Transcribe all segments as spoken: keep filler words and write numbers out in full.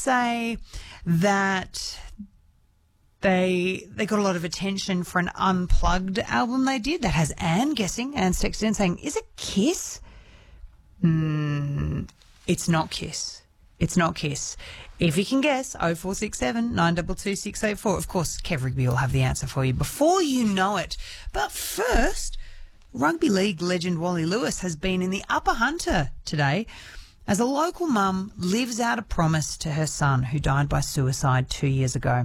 say that They they got a lot of attention for an Unplugged album they did that has Anne guessing. Anne's texted in saying, is it Kiss? Mm, it's not Kiss. It's not Kiss. If you can guess, oh four six seven, nine two two, six eight four. Of course, Kev Rigby will have the answer for you before you know it. But first, rugby league legend Wally Lewis has been in the Upper Hunter today as a local mum lives out a promise to her son who died by suicide two years ago.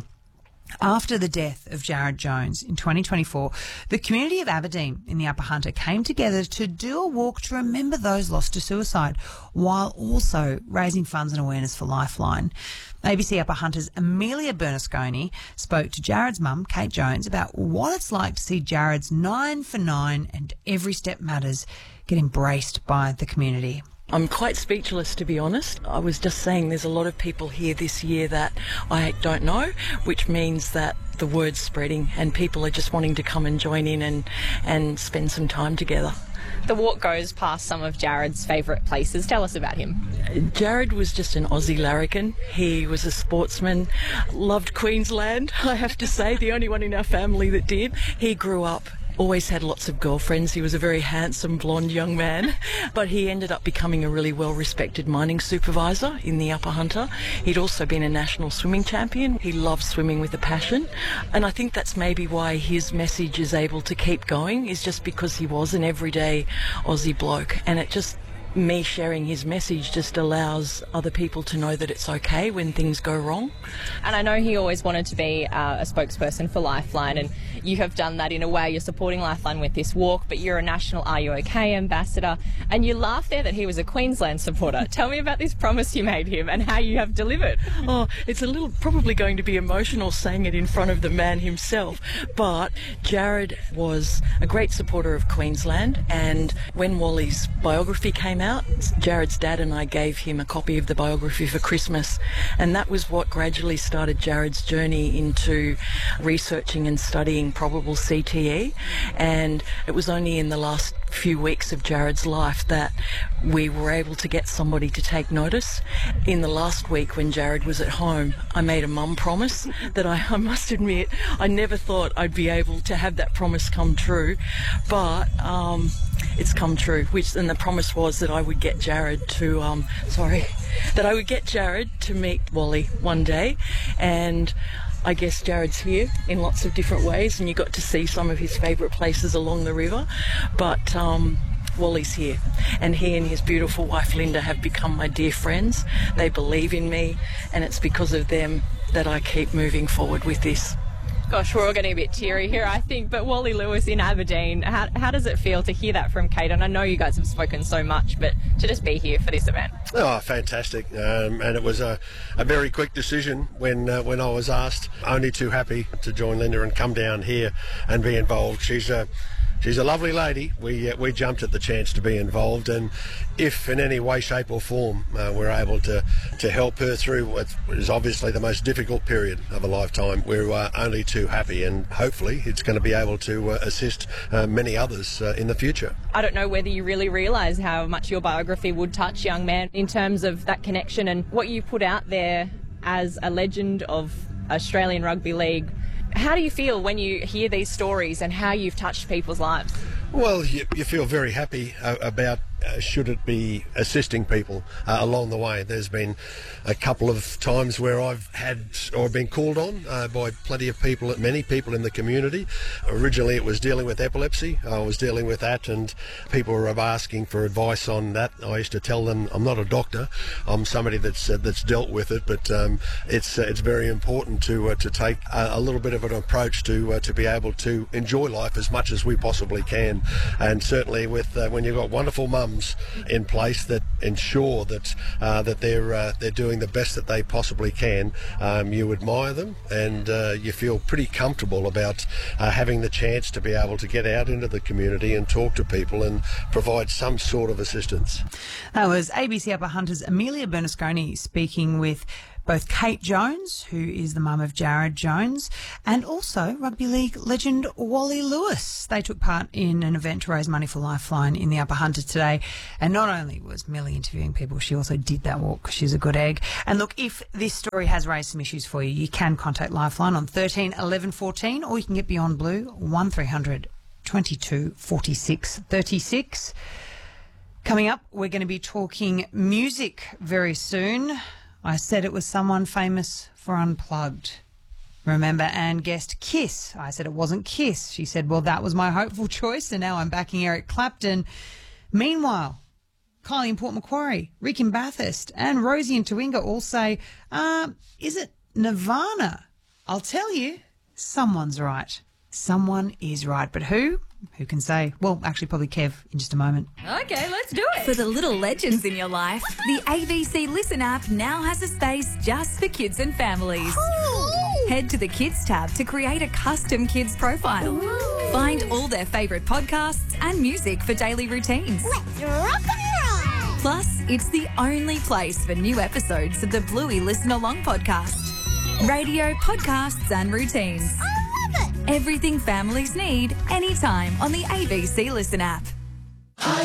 After the death of Jared Jones in twenty twenty-four, the community of Aberdeen in the Upper Hunter came together to do a walk to remember those lost to suicide, while also raising funds and awareness for Lifeline. A B C Upper Hunter's Amelia Bernasconi spoke to Jared's mum, Kate Jones, about what it's like to see Jared's nine for nine and Every Step Matters get embraced by the community. I'm quite speechless, to be honest. I was just saying there's a lot of people here this year that I don't know, which means that the word's spreading and people are just wanting to come and join in and, and spend some time together. The walk goes past some of Jared's favourite places. Tell us about him. Jared was just an Aussie larrikin. He was a sportsman, loved Queensland, I have to say, the only one in our family that did. He grew up always had lots of girlfriends. He was a very handsome, blonde young man, but he ended up becoming a really well-respected mining supervisor in the Upper Hunter. He'd also been a national swimming champion. He loved swimming with a passion, and I think that's maybe why his message is able to keep going, is just because he was an everyday Aussie bloke, and it just me sharing his message just allows other people to know that it's okay when things go wrong. And I know he always wanted to be uh, a spokesperson for Lifeline, and you have done that in a way. You're supporting Lifeline with this walk, but you're a national Are You OK ambassador, and you laughed there that he was a Queensland supporter. Tell me about this promise you made him and how you have delivered. Oh, it's a little probably going to be emotional saying it in front of the man himself, but Jared was a great supporter of Queensland, and when Wally's biography came out, Jared's dad and I gave him a copy of the biography for Christmas, and that was what gradually started Jared's journey into researching and studying probable C T E. And it was only in the last few weeks of Jared's life that we were able to get somebody to take notice. In the last week when Jared was at home, I made a mum promise that I, I must admit I never thought I'd be able to have that promise come true, but um, it's come true. Which and the promise was that I would get Jared to um, sorry that I would get Jared to meet Wally one day, and I guess Jared's here in lots of different ways, and you got to see some of his favourite places along the river, but um, Wally's here, and he and his beautiful wife Linda have become my dear friends. They believe in me, and it's because of them that I keep moving forward with this. Gosh, we're all getting a bit teary here, I think, but Wally Lewis in Aberdeen, how, how does it feel to hear that from Kate? And I know you guys have spoken so much, but to just be here for this event. Oh, fantastic. Um, and it was a, a very quick decision when uh, when I was asked. Only too happy to join Linda and come down here and be involved. She's a She's a lovely lady. We uh, we jumped at the chance to be involved, and if in any way, shape or form uh, we're able to, to help her through what is obviously the most difficult period of a lifetime, we're uh, only too happy, and hopefully it's going to be able to uh, assist uh, many others uh, in the future. I don't know whether you really realise how much your biography would touch young men in terms of that connection and what you put out there as a legend of Australian Rugby League. How do you feel when you hear these stories and how you've touched people's lives? Well, you, you feel very happy uh, about uh, should it be assisting people uh, along the way. There's been a couple of times where I've had or been called on uh, by plenty of people, many people in the community. Originally it was dealing with epilepsy. I was dealing with that, and people were asking for advice on that. I used to tell them I'm not a doctor. I'm somebody that's uh, that's dealt with it, but um, it's uh, it's very important to uh, to take a, a little bit of an approach to uh, to be able to enjoy life as much as we possibly can. And certainly with uh, when you've got wonderful mums in place that ensure that uh, that they're uh, they're doing the best that they possibly can, um, you admire them, and uh, you feel pretty comfortable about uh, having the chance to be able to get out into the community and talk to people and provide some sort of assistance. That was A B C Upper Hunter's Amelia Bernasconi speaking with both Kate Jones, who is the mum of Jared Jones, and also rugby league legend Wally Lewis. They took part in an event to raise money for Lifeline in the Upper Hunter today. And not only was Millie interviewing people, she also did that walk because she's a good egg. And look, if this story has raised some issues for you, you can contact Lifeline on thirteen eleven fourteen, or you can get Beyond Blue one three hundred twenty-two forty-six thirty-six. Coming up, we're going to be talking music very soon. I said it was someone famous for Unplugged. Remember Anne guessed Kiss. I said it wasn't Kiss. She said, well, that was my hopeful choice, and now I'm backing Eric Clapton. Meanwhile, Kylie in Port Macquarie, Rick in Bathurst, and Rosie in Toowoomba all say, uh, is it Nirvana? I'll tell you, someone's right. Someone is right. But who? Who can say? Well, actually, probably Kev in just a moment. Okay, let's do it. For the little legends in your life, the A B C Listen app now has a space just for kids and families. Ooh. Head to the Kids tab to create a custom kids profile. Ooh. Find all their favourite podcasts and music for daily routines. Let's rock and roll! Plus, it's the only place for new episodes of the Bluey Listen Along podcast. Radio, podcasts and routines. I love it! Everything families need, anytime on the A B C Listen app. I